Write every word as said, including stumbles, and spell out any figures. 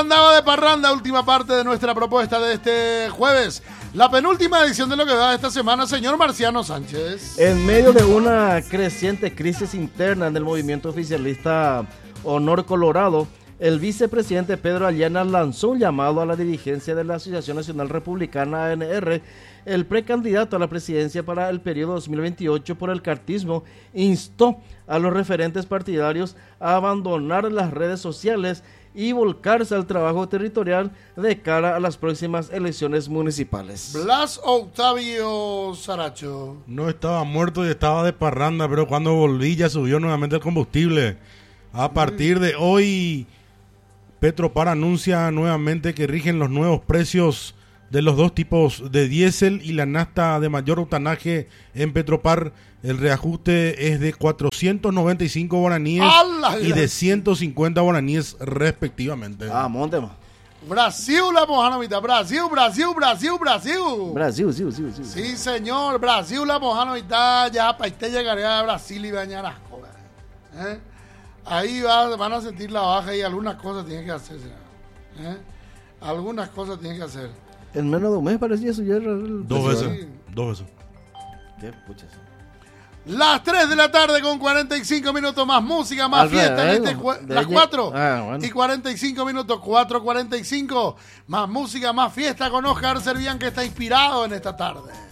Andaba de parranda, última parte de nuestra propuesta de este jueves. La penúltima edición de lo que va de esta semana, señor Marciano Sánchez. En medio de una creciente crisis interna en el movimiento oficialista Honor Colorado, el vicepresidente Pedro Ayala lanzó un llamado a la dirigencia de la Asociación Nacional Republicana A N R. El precandidato a la presidencia para el periodo dos mil veintiocho por el cartismo instó a los referentes partidarios a abandonar las redes sociales y volcarse al trabajo territorial de cara a las próximas elecciones municipales. Blas Octavio Saracho. No estaba muerto y estaba de parranda, pero cuando volví ya subió nuevamente el combustible. A partir de hoy, Petropar anuncia nuevamente que rigen los nuevos precios de los dos tipos de diésel y la nafta de mayor octanaje en Petropar. El reajuste es de cuatrocientos noventa y cinco guaraníes y de ciento cincuenta guaraníes respectivamente. Ah, Montema. Brasil, la mojana mitad. Brasil, Brasil, Brasil, Brasil. Brasil, sí, sí, sí. Sí, señor. Brasil, la mojana mitad. Ya para usted llegaría a Brasil y bañar las cosas. ¿Eh? Ahí va, van a sentir la baja y algunas cosas tienen que hacer. ¿Eh? Algunas cosas tienen que hacer. En menos de un mes parecía eso ya era el... Dos veces, sí. dos veces. ¿Qué puchas? Las tres de la tarde con cuarenta y cinco minutos, más música, más fiesta. En este jue- las cuatro ah, bueno. y cuarenta y cinco minutos, cuatro cuarenta y cinco, más música, más fiesta con Oscar Servián, que está inspirado en esta tarde.